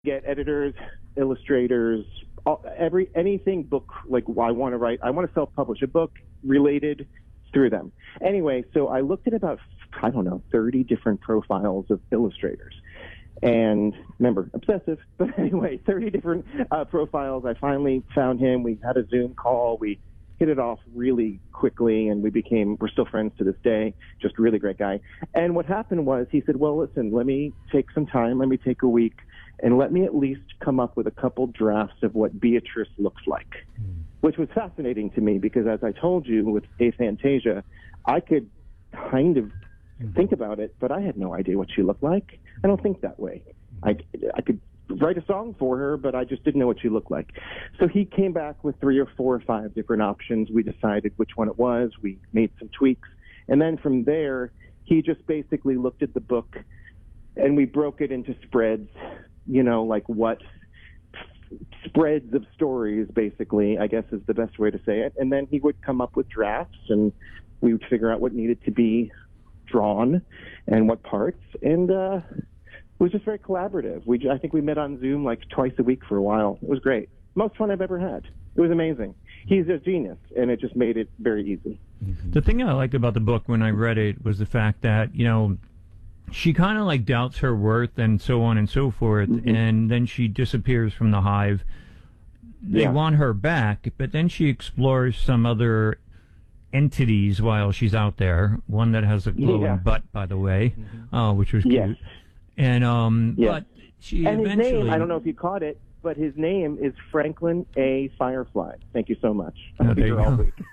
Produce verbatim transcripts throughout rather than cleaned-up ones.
get editors, illustrators, all, every anything book like I want to write. I want to self-publish a book related through them. Anyway, so I looked at about I don't know thirty different profiles of illustrators, and remember obsessive. But anyway, thirty different uh, profiles. I finally found him. We had a Zoom call. We hit it off really quickly, and we became we're still friends to this day. Just a really great guy. And what happened was he said, "Well, listen, let me take some time. Let me take a week." And let me at least come up with a couple drafts of what Beatrice looks like, mm. which was fascinating to me because, as I told you, with Aphantasia, I could kind of mm. think about it, but I had no idea what she looked like. I don't think that way. I, I could write a song for her, but I just didn't know what she looked like. So he came back with three or four or five different options. We decided which one it was. We made some tweaks. And then from there, he just basically looked at the book, and we broke it into spreads. You know, like what spreads of stories, basically, I guess is the best way to say it. And then he would come up with drafts, and we would figure out what needed to be drawn and what parts. And uh, it was just very collaborative. We, I think we met on Zoom like twice a week for a while. It was great. Most fun I've ever had. It was amazing. He's a genius, and it just made it very easy. The thing I liked about the book when I read it was the fact that, you know, she kind of like doubts her worth and so on and so forth, mm-hmm. and then she disappears from the hive. They yeah. want her back, but then she explores some other entities while she's out there. One that has a glowing yeah. butt, by the way, mm-hmm. uh, which was cute. Yes. And um, yes. but she and eventually. His name, I don't know if you caught it, but his name is Franklin A. Firefly. Thank you so much. I'll oh, be here all week.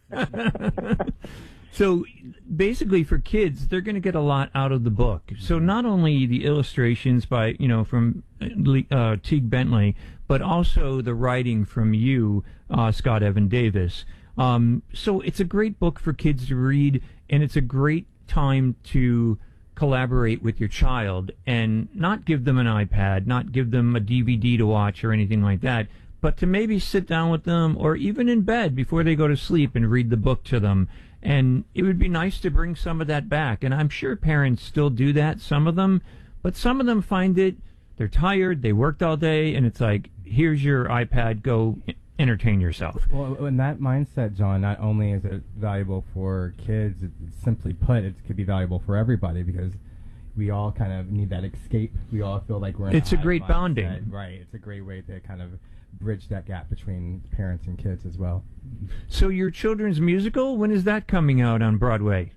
So basically for kids, they're going to get a lot out of the book. So not only the illustrations by, you know, from uh, Teague Bentley, but also the writing from you, uh, Scott Evan Davis. Um, so it's a great book for kids to read, and it's a great time to collaborate with your child and not give them an iPad, not give them a D V D to watch or anything like that, but to maybe sit down with them or even in bed before they go to sleep and read the book to them. And it would be nice to bring some of that back. And I'm sure parents still do that, some of them, but some of them find it, they're tired, they worked all day, and it's like, here's your iPad, go entertain yourself. Well, in that mindset, John, not only is it valuable for kids, it, simply put, it could be valuable for everybody because we all kind of need that escape. We all feel like we're in It's a, a great bonding. Mindset. Right. It's a great way to kind of bridge that gap between parents and kids as well. So your children's musical, when is that coming out on Broadway?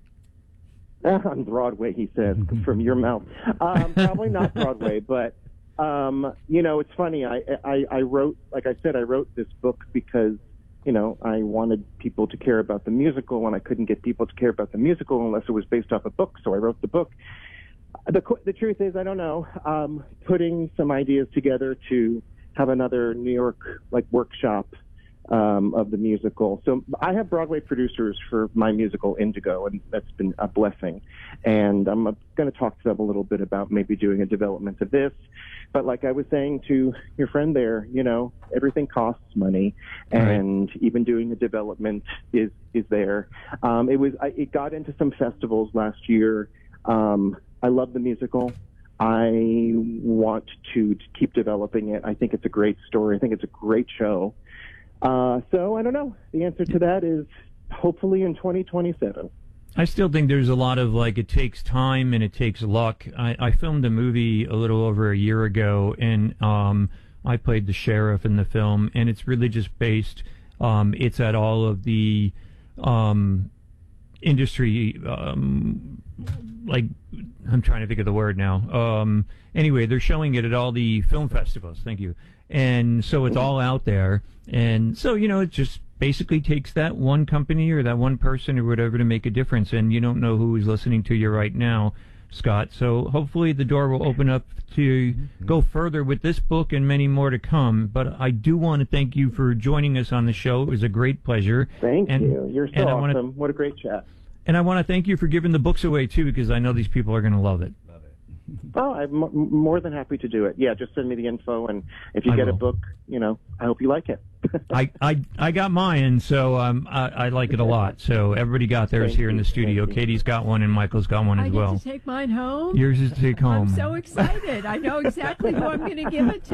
On Broadway, he said, from your mouth. Um, probably not Broadway, but, um, you know, it's funny. I, I, I wrote, like I said, I wrote this book because, you know, I wanted people to care about the musical, and I couldn't get people to care about the musical unless it was based off a book, so I wrote the book. The, the truth is, I don't know, um, putting some ideas together to have another New York like workshop um, of the musical. So I have Broadway producers for my musical Indigo, and that's been a blessing. And I'm uh, going to talk to them a little bit about maybe doing a development of this. But like I was saying to your friend there, you know, everything costs money, and right. even doing a development is is there. Um, it was I, it got into some festivals last year. Um, I love the musical. I want to keep developing it. I think it's a great story. I think it's a great show. Uh, so I don't know. The answer to that is hopefully in twenty twenty-seven. I still think there's a lot of, like, it takes time and it takes luck. I, I filmed a movie a little over a year ago, and um, I played the sheriff in the film, and it's really just based, um, it's at all of the um, industry, um, like, I'm trying to think of the word now. Um, anyway, they're showing it at all the film festivals. Thank you. And so it's all out there. And so, you know, it just basically takes that one company or that one person or whatever to make a difference. And you don't know who is listening to you right now, Scott. So hopefully the door will open up to mm-hmm. go further with this book and many more to come. But I do want to thank you for joining us on the show. It was a great pleasure. Thank and, you. You're so awesome. Wanna, what a great chat. And I want to thank you for giving the books away, too, because I know these people are going to love it. Love it. Oh, I'm m- more than happy to do it. Yeah, just send me the info, and if you I get will. a book, you know, I hope you like it. I, I I got mine, so um, I, I like it a lot. So everybody got theirs Thank here in you. the studio. Thank you. Katie's got one, and Michael's got one I as get well. to take mine home. Yours is to take home. I'm so excited. I know exactly who I'm going to give it to.